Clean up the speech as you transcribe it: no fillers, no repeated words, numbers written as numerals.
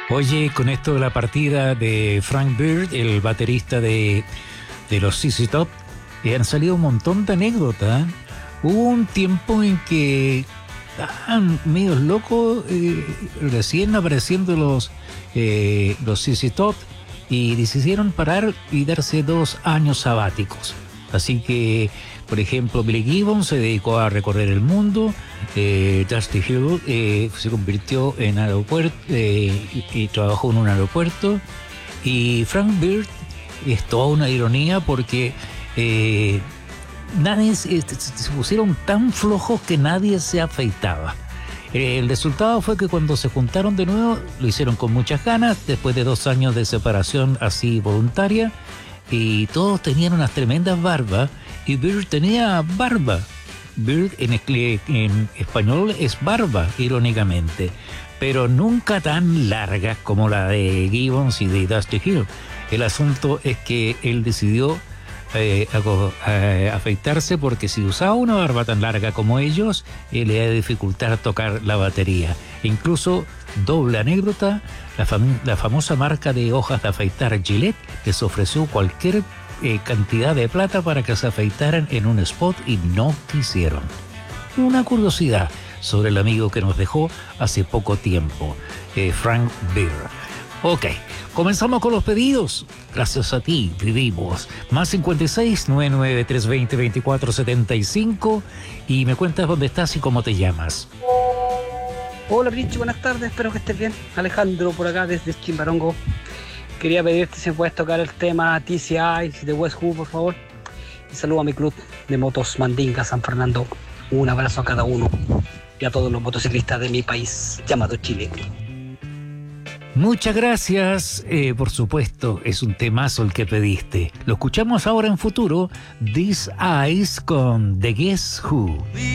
Oye, con esto de la partida de Frank Beard, el baterista de los ZZ Top, han salido un montón de anécdotas. Hubo un tiempo en que estaban medios locos, recién apareciendo los ZZ Top, y decidieron parar y darse 2 años sabáticos. Así que, por ejemplo, Billy Gibbons se dedicó a recorrer el mundo, Dusty Hill se convirtió en aeropuerto y trabajó en un aeropuerto, y Frank Beard es toda una ironía porque nadie se pusieron tan flojos que nadie se afeitaba. El resultado fue que cuando se juntaron de nuevo lo hicieron con muchas ganas, después de 2 años de separación así voluntaria, y todos tenían unas tremendas barbas, y Beard tenía barba. Beard en español es barba, irónicamente, pero nunca tan largas como la de Gibbons y de Dusty Hill. El asunto es que él decidió afeitarse porque si usaba una barba tan larga como ellos, le iba a dificultar tocar la batería. Incluso, doble anécdota, la famosa marca de hojas de afeitar Gillette les ofreció cualquier cantidad de plata para que se afeitaran en un spot y no quisieron. Una curiosidad sobre el amigo que nos dejó hace poco tiempo, Frank Beard. Ok, comenzamos con los pedidos. Gracias a ti, vivimos. Más 56 99 320 2475 y me cuentas dónde estás y cómo te llamas. Hola Princho, buenas tardes, espero que estés bien. Alejandro por acá desde Chimbarongo. Quería pedirte si puedes tocar el tema TCI de West Who, por favor. Y saludo a mi club de motos Mandinga San Fernando. Un abrazo a cada uno y a todos los motociclistas de mi país llamado Chile. Muchas gracias, por supuesto, es un temazo el que pediste. Lo escuchamos ahora en futuro, These Eyes con The Guess Who.